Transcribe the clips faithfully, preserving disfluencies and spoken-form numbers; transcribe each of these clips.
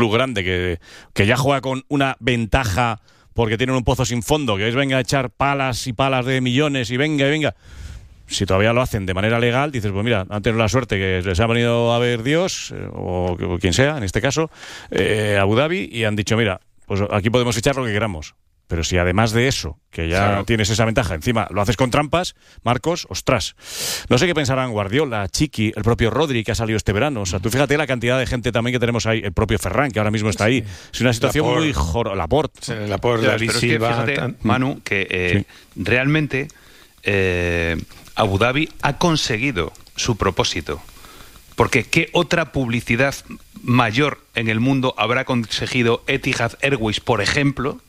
club grande que, que ya juega con una ventaja porque tienen un pozo sin fondo, que es venga a echar palas y palas de millones y venga y venga. Si todavía lo hacen de manera legal, dices, pues mira, han tenido la suerte que les ha venido a ver Dios, eh, o, o quien sea, en este caso, eh, Abu Dhabi, y han dicho, mira, pues aquí podemos echar lo que queramos. Pero si además de eso, que ya claro, tienes esa ventaja, encima lo haces con trampas, Marcos, ostras. No sé qué pensarán Guardiola, Chiqui, el propio Rodri, que ha salido este verano. O sea, tú fíjate la cantidad de gente también que tenemos ahí, el propio Ferran, que ahora mismo está ahí. Es una situación Laporte, muy... Jor- Laporte. Laporte, David Silva... Es que fíjate, tan... Manu, que eh, sí. realmente eh, Abu Dhabi ha conseguido su propósito. Porque ¿qué otra publicidad mayor en el mundo habrá conseguido Etihad Airways, por ejemplo,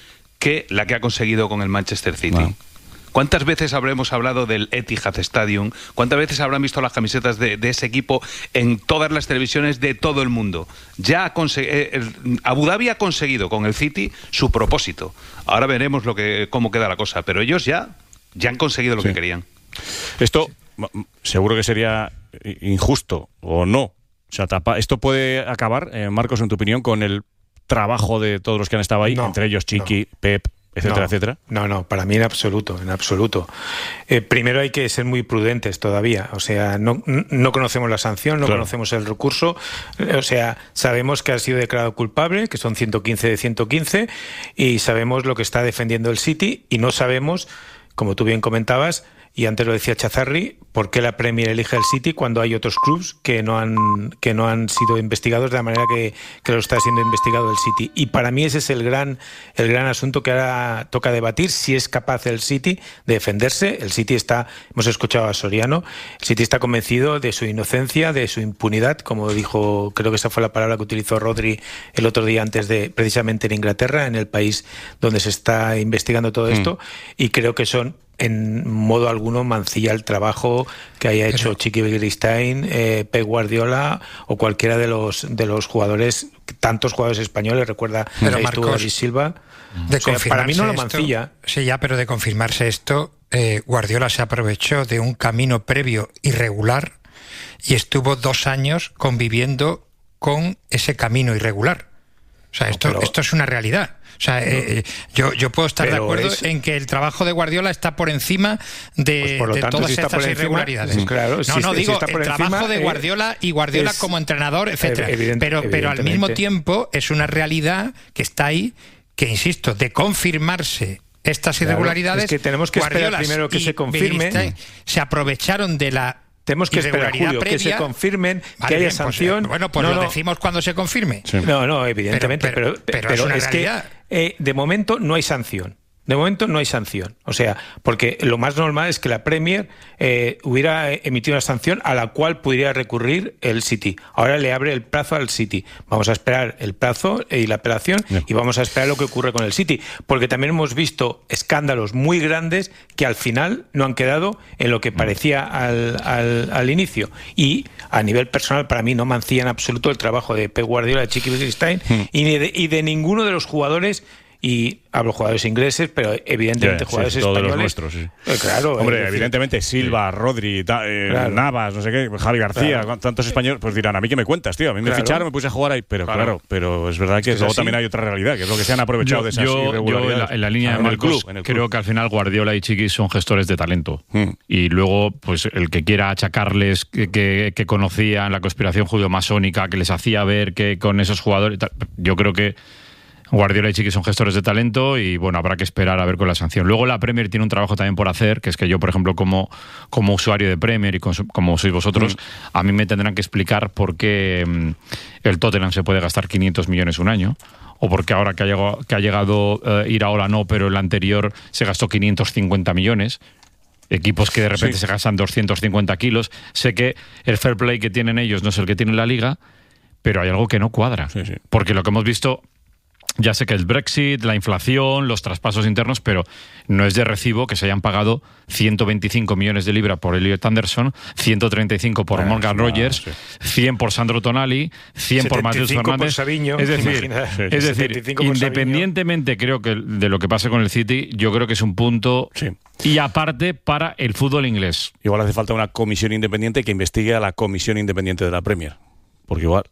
que la que ha conseguido con el Manchester City? Wow. ¿Cuántas veces habremos hablado del Etihad Stadium? ¿Cuántas veces habrán visto las camisetas de, de ese equipo en todas las televisiones de todo el mundo? Ya ha eh, el, Abu Dhabi ha conseguido con el City su propósito. Ahora veremos lo que, cómo queda la cosa, pero ellos ya, ya han conseguido lo sí. que querían. Esto seguro que sería injusto, ¿o no? O sea, tapa, esto puede acabar, eh, Marcos, en tu opinión, con el trabajo de todos los que han estado ahí, no, entre ellos Chiqui, no. Pep, etcétera, no, etcétera. No, no, para mí en absoluto, en absoluto. Eh, primero hay que ser muy prudentes todavía, o sea, no, no conocemos la sanción, no claro. conocemos el recurso, o sea, sabemos que ha sido declarado culpable, que son ciento quince de ciento quince, y sabemos lo que está defendiendo el City, y no sabemos, como tú bien comentabas, y antes lo decía Chazarri, ¿por qué la Premier elige el City cuando hay otros clubs que no han que no han sido investigados de la manera que, que lo está siendo investigado el City? Y para mí ese es el gran el gran asunto que ahora toca debatir, si es capaz el City de defenderse. El City está, hemos escuchado a Soriano, el City está convencido de su inocencia, de su impunidad, como dijo, creo que esa fue la palabra que utilizó Rodri el otro día antes de, precisamente en Inglaterra, en el país donde se está investigando todo esto, mm. y creo que son en modo alguno mancilla el trabajo que haya hecho Pero... Chiqui Begiristain, eh, Pep Guardiola o cualquiera de los de los jugadores, tantos jugadores españoles, recuerda Pero Marcos, David Silva. De o sea, para mí no lo mancilla. Esto, sí, ya, pero de confirmarse esto, eh, Guardiola se aprovechó de un camino previo irregular y estuvo dos años conviviendo con ese camino irregular. O sea, esto, no, pero... esto es una realidad. O sea, eh, yo, yo puedo estar Pero de acuerdo es... en que el trabajo de Guardiola está por encima de, pues por lo de tanto, todas si estas encima, irregularidades. Pues claro, no, si, no, si digo está por el encima, trabajo de Guardiola y Guardiola es, como entrenador, etcétera. Evidente, pero, pero al mismo tiempo es una realidad que está ahí, que insisto, de confirmarse estas irregularidades. Claro, es que tenemos que Guardiola esperar primero que se confirme. Se aprovecharon de la Tenemos que esperar, Julio, previa, que se confirmen, vale, que haya bien, sanción. Pues, bueno, pues no, lo no. decimos cuando se confirme. Sí. No, no, evidentemente, pero, pero, pero, pero, pero es, una es que eh, de momento no hay sanción. De momento no hay sanción. O sea, porque lo más normal es que la Premier eh, hubiera emitido una sanción a la cual pudiera recurrir el City. Ahora le abre el plazo al City. Vamos a esperar el plazo y la apelación yeah. y vamos a esperar lo que ocurre con el City. Porque también hemos visto escándalos muy grandes que al final no han quedado en lo que parecía al, al, al inicio. Y a nivel personal, para mí, no mancilla en absoluto el trabajo de Pep Guardiola, de Chiqui Begiristain mm. y, de, y de ninguno de los jugadores. Y hablo jugadores ingleses, pero evidentemente yeah, jugadores sí, españoles. Todos los nuestros, sí. Eh, claro. Hombre, evidentemente Silva, sí. Rodri, ta, eh, claro. Navas, no sé qué, Javi García, claro. tantos españoles, pues dirán, ¿a mí qué me cuentas, tío? A mí me claro. ficharon, me puse a jugar ahí. Pero claro, claro pero es verdad que, es que luego es también hay otra realidad, que es lo que se han aprovechado yo, de esas yo, irregularidades. Yo en la, en la línea de Marcos, club, creo club. que al final Guardiola y Chiqui son gestores de talento. Mm. Y luego, pues el que quiera achacarles que, que, que conocían la conspiración judeo-masónica, que les hacía ver que con esos jugadores, yo creo que Guardiola y Chiqui son gestores de talento y bueno, habrá que esperar a ver con la sanción. Luego la Premier tiene un trabajo también por hacer, que es que yo, por ejemplo, como, como usuario de Premier y como sois vosotros, mm. a mí me tendrán que explicar por qué um, el Tottenham se puede gastar quinientos millones un año, o porque ahora que ha llegado, que ha llegado uh, Iraola no, pero el anterior se gastó quinientos cincuenta millones. Equipos que de repente sí. se gastan doscientos cincuenta kilos. Sé que el fair play que tienen ellos no es el que tiene la Liga, pero hay algo que no cuadra. Sí, sí. Porque lo que hemos visto... Ya sé que el Brexit, la inflación, los traspasos internos, pero no es de recibo que se hayan pagado ciento veinticinco millones de libras por Elliot Anderson, ciento treinta y cinco por bueno, Morgan no, Rogers, sí. cien por Sandro Tonali, cien por Mateus Fernández. Sabiño, es decir, es decir independientemente creo que de lo que pase con el City, yo creo que es un punto sí. y aparte para el fútbol inglés. Igual hace falta una comisión independiente que investigue a la comisión independiente de la Premier, porque igual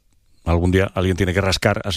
Algún día alguien tiene que rascar.